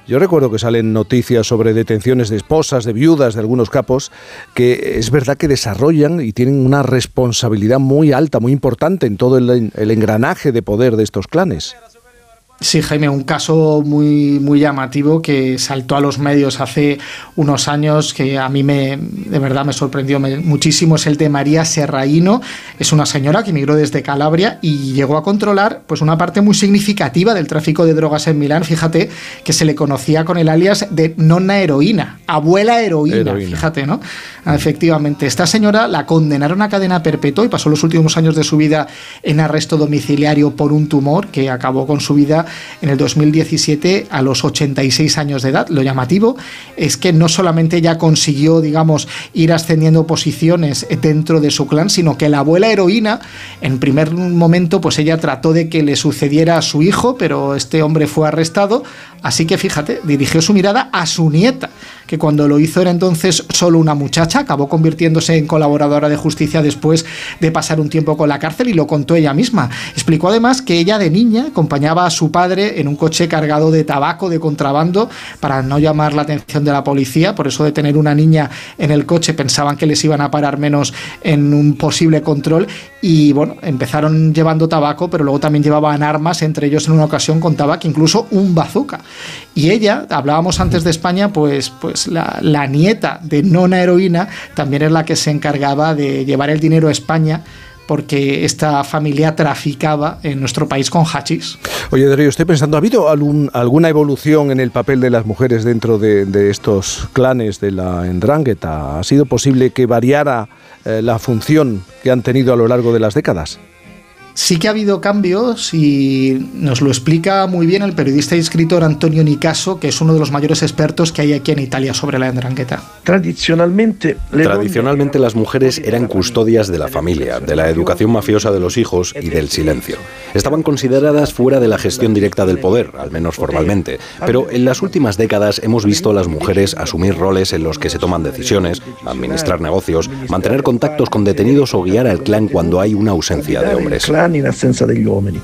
Yo recuerdo que salen noticias sobre detenciones de esposas, de viudas, de algunos capos, que es verdad que desarrollan y tienen una responsabilidad muy alta, muy importante en todo el engranaje de poder de estos clanes. Sí, Jaime, un caso muy llamativo que saltó a los medios hace unos años, que a mí de verdad me sorprendió muchísimo, es el de María Serraino. Es una señora que emigró desde Calabria y llegó a controlar pues una parte muy significativa del tráfico de drogas en Milán. Fíjate que se le conocía con el alias de nonna heroína, abuela heroína. Fíjate, ¿no? Efectivamente, esta señora la condenaron a cadena perpetua y pasó los últimos años de su vida en arresto domiciliario por un tumor que acabó con su vida en el 2017 a los 86 años de edad. Lo llamativo es que no solamente ella consiguió, digamos, ir ascendiendo posiciones dentro de su clan, sino que la abuela heroína, en primer momento, pues ella trató de que le sucediera a su hijo, pero este hombre fue arrestado, así que fíjate, dirigió su mirada a su nieta, que cuando lo hizo era entonces solo una muchacha, acabó convirtiéndose en colaboradora de justicia después de pasar un tiempo con la cárcel, y lo contó ella misma. Explicó además que ella de niña acompañaba a su padre en un coche cargado de tabaco de contrabando para no llamar la atención de la policía. Por eso de tener una niña en el coche pensaban que les iban a parar menos en un posible control, y bueno, empezaron llevando tabaco, pero luego también llevaban armas, entre ellos en una ocasión contaba que incluso un bazooka. Y ella, hablábamos antes de España, pues la nieta de nonna heroína también es la que se encargaba de llevar el dinero a España, porque esta familia traficaba en nuestro país con hachís. Oye, Darío, estoy pensando, ¿ha habido alguna evolución en el papel de las mujeres dentro de estos clanes de la 'Ndrangheta? ¿Ha sido posible que variara la función que han tenido a lo largo de las décadas? Sí que ha habido cambios, y nos lo explica muy bien el periodista y escritor Antonio Nicaso, que es uno de los mayores expertos que hay aquí en Italia sobre la 'Ndrangheta. Tradicionalmente las mujeres eran custodias de la familia, de la educación mafiosa de los hijos y del silencio. Estaban consideradas fuera de la gestión directa del poder, al menos formalmente, pero en las últimas décadas hemos visto a las mujeres asumir roles en los que se toman decisiones, administrar negocios, mantener contactos con detenidos o guiar al clan cuando hay una ausencia de hombres. In assenza degli uomini.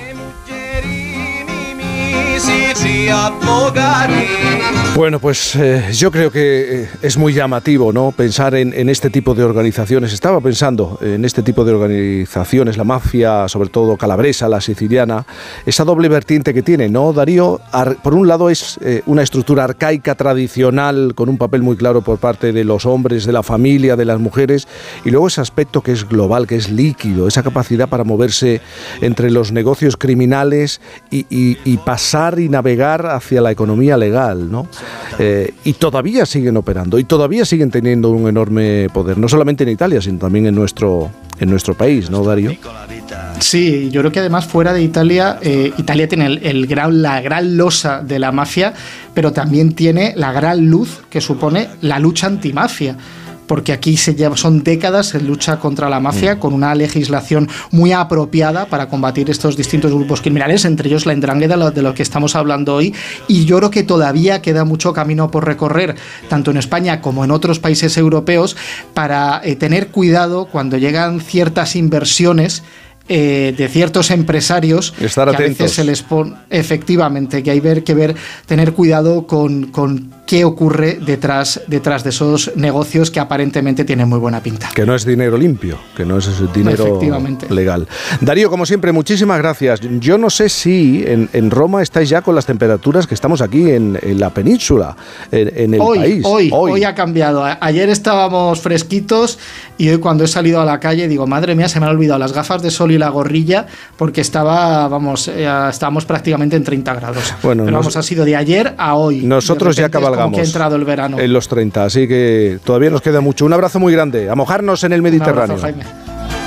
Bueno, pues yo creo que es muy llamativo, ¿no?, pensar en este tipo de organizaciones. Estaba pensando en este tipo de organizaciones, la mafia, sobre todo calabresa, la siciliana, esa doble vertiente que tiene, ¿no, Darío? Por un lado es una estructura arcaica, tradicional, con un papel muy claro por parte de los hombres, de la familia, de las mujeres, y luego ese aspecto que es global, que es líquido, esa capacidad para moverse entre los negocios criminales y pasar y navegar hacia la economía legal, ¿no? Y todavía siguen operando y todavía siguen teniendo un enorme poder, no solamente en Italia, sino también en nuestro país, ¿no, Darío? Sí, yo creo que además fuera de Italia, Italia tiene la gran losa de la mafia, pero también tiene la gran luz que supone la lucha antimafia. Porque aquí son décadas en lucha contra la mafia, con una legislación muy apropiada para combatir estos distintos grupos criminales, entre ellos la 'Ndrangheta, de lo que estamos hablando hoy. Y yo creo que todavía queda mucho camino por recorrer, tanto en España como en otros países europeos, para tener cuidado cuando llegan ciertas inversiones de ciertos empresarios. Estar que atentos. A veces se les pone, efectivamente, que hay que tener cuidado con qué ocurre detrás de esos negocios que aparentemente tienen muy buena pinta. Que no es dinero limpio, que no es dinero legal. Darío, como siempre, muchísimas gracias. Yo no sé si en Roma estáis ya con las temperaturas que estamos aquí en la península, en el país. Hoy ha cambiado. Ayer estábamos fresquitos y hoy, cuando he salido a la calle, digo, madre mía, se me han olvidado las gafas de sol y la gorrilla, porque estábamos prácticamente en 30 grados. Bueno, pero ha sido de ayer a hoy. Nosotros ya cabalgamos que ha entrado el verano en los 30, así que todavía nos queda mucho. Un abrazo muy grande, a mojarnos en el Mediterráneo. Un abrazo, Jaime.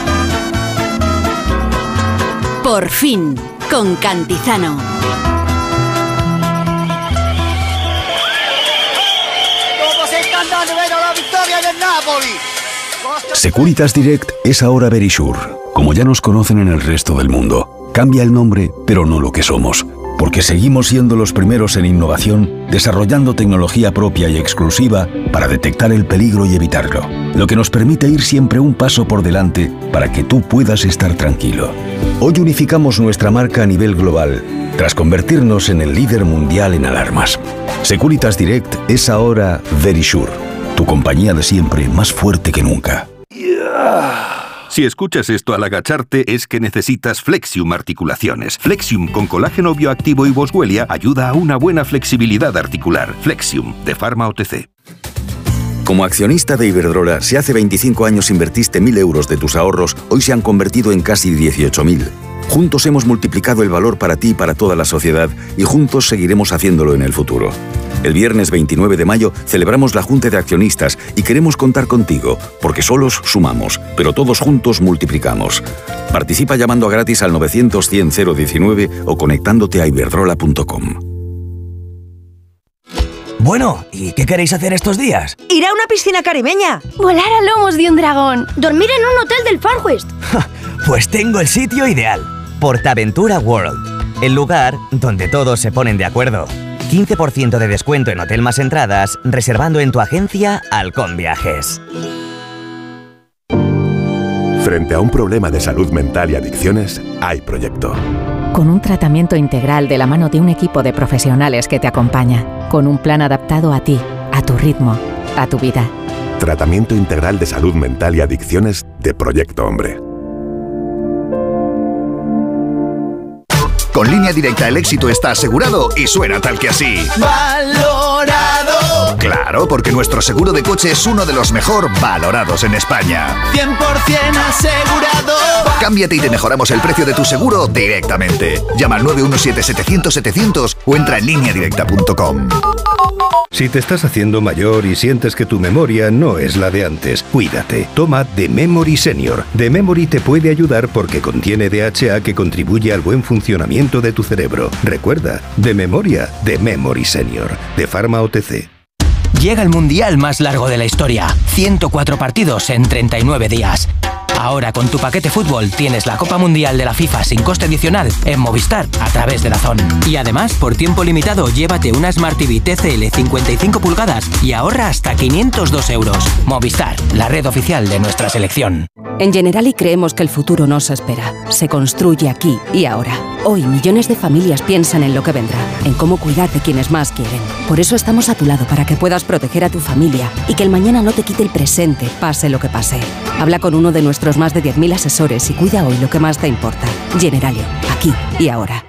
Por fin, con Cantizano. Securitas Direct es ahora Verisure, como ya nos conocen en el resto del mundo. Cambia el nombre, pero no lo que somos. porque seguimos siendo los primeros en innovación, desarrollando tecnología propia y exclusiva para detectar el peligro y evitarlo, lo que nos permite ir siempre un paso por delante para que tú puedas estar tranquilo. Hoy unificamos nuestra marca a nivel global, tras convertirnos en el líder mundial en alarmas. Securitas Direct es ahora Verisure, tu compañía de siempre más fuerte que nunca. Si escuchas esto al agacharte es que necesitas Flexium Articulaciones. Flexium con colágeno bioactivo y boswellia ayuda a una buena flexibilidad articular. Flexium, de Pharma OTC. Como accionista de Iberdrola, si hace 25 años invertiste 1.000 euros de tus ahorros, hoy se han convertido en casi 18.000. Juntos hemos multiplicado el valor para ti y para toda la sociedad, y juntos seguiremos haciéndolo en el futuro. El viernes 29 de mayo celebramos la Junta de Accionistas y queremos contar contigo, porque solos sumamos, pero todos juntos multiplicamos. Participa llamando gratis al 900-100-019 o conectándote a iberdrola.com. Bueno, ¿y qué queréis hacer estos días? Ir a una piscina caribeña. Volar a lomos de un dragón. Dormir en un hotel del Far West. Pues tengo el sitio ideal. PortAventura World. El lugar donde todos se ponen de acuerdo. 15% de descuento en hotel más entradas, reservando en tu agencia Halcón Viajes. Frente a un problema de salud mental y adicciones, hay proyecto. Con un tratamiento integral de la mano de un equipo de profesionales que te acompaña, con un plan adaptado a ti, a tu ritmo, a tu vida. Tratamiento integral de salud mental y adicciones de Proyecto Hombre. Con Línea Directa el éxito está asegurado y suena tal que así. ¡Valorado! Claro, porque nuestro seguro de coche es uno de los mejor valorados en España. 100% asegurado. Cámbiate y te mejoramos el precio de tu seguro directamente. Llama al 917-700-700 o entra en lineadirecta.com. Si te estás haciendo mayor y sientes que tu memoria no es la de antes, cuídate. Toma The Memory Senior. The Memory te puede ayudar porque contiene DHA que contribuye al buen funcionamiento de tu cerebro. Recuerda, de memoria, The Memory Senior, de Pharma OTC. Llega el mundial más largo de la historia. 104 partidos en 39 días. Ahora con tu paquete fútbol tienes la Copa Mundial de la FIFA sin coste adicional en Movistar a través de DAZN. Y además, por tiempo limitado, llévate una Smart TV TCL 55 pulgadas y ahorra hasta 502 euros. Movistar, la red oficial de nuestra selección. En Generali creemos que el futuro no se espera, se construye aquí y ahora. Hoy millones de familias piensan en lo que vendrá, en cómo cuidar de quienes más quieren. Por eso estamos a tu lado para que puedas proteger a tu familia y que el mañana no te quite el presente, pase lo que pase. Habla con uno de nuestros más de 10.000 asesores y cuida hoy lo que más te importa. Generali, aquí y ahora.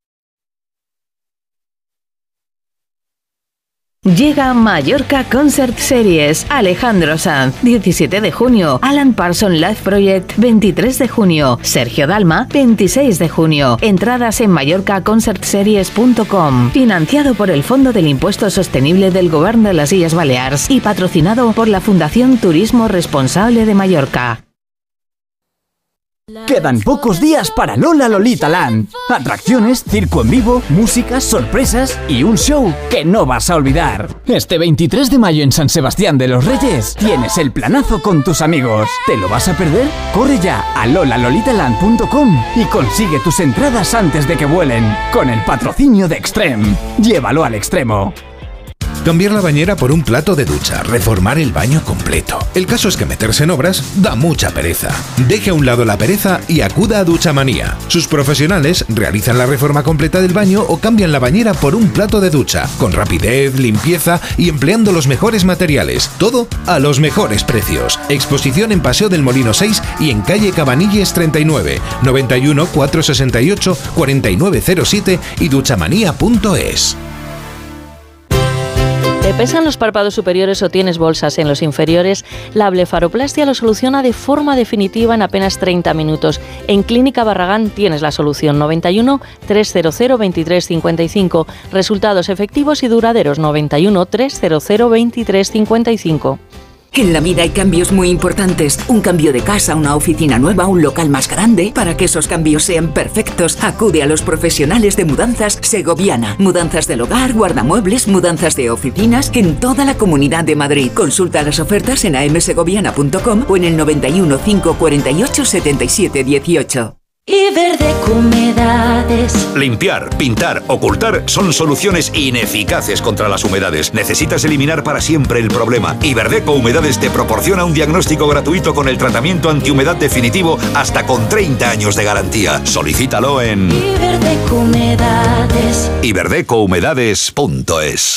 Llega Mallorca Concert Series. Alejandro Sanz, 17 de junio. Alan Parsons Live Project, 23 de junio. Sergio Dalma, 26 de junio. Entradas en mallorcaconcertseries.com. Financiado por el Fondo del Impuesto Sostenible del Gobierno de las Illes Balears y patrocinado por la Fundación Turismo Responsable de Mallorca. Quedan pocos días para Lola Lolita Land. Atracciones, circo en vivo, música, sorpresas y un show que no vas a olvidar. Este 23 de mayo en San Sebastián de los Reyes tienes el planazo con tus amigos. ¿Te lo vas a perder? Corre ya a lolalolitaland.com y consigue tus entradas antes de que vuelen. Con el patrocinio de Extreme. Llévalo al extremo. Cambiar la bañera por un plato de ducha, reformar el baño completo. El caso es que meterse en obras da mucha pereza. Deje a un lado la pereza y acuda a Duchamanía. Sus profesionales realizan la reforma completa del baño o cambian la bañera por un plato de ducha, con rapidez, limpieza y empleando los mejores materiales. Todo a los mejores precios. Exposición en Paseo del Molino 6 y en calle Cabanilles 39, 91 468 4907 y duchamanía.es. ¿Te pesan los párpados superiores o tienes bolsas en los inferiores? La blefaroplastia lo soluciona de forma definitiva en apenas 30 minutos. En Clínica Barragán tienes la solución. 91 300 2355. Resultados efectivos y duraderos. 91 300 2355. En la vida hay cambios muy importantes. Un cambio de casa, una oficina nueva, un local más grande. Para que esos cambios sean perfectos, acude a los profesionales de Mudanzas Segoviana. Mudanzas del hogar, guardamuebles, mudanzas de oficinas en toda la Comunidad de Madrid. Consulta las ofertas en amsegoviana.com o en el 91 548 77 18. Iberdeco Humedades. Limpiar, pintar, ocultar son soluciones ineficaces contra las humedades. Necesitas eliminar para siempre el problema. Iberdeco Humedades te proporciona un diagnóstico gratuito con el tratamiento antihumedad definitivo hasta con 30 años de garantía. Solicítalo en Iberdeco Humedades. iberdecohumedades.es.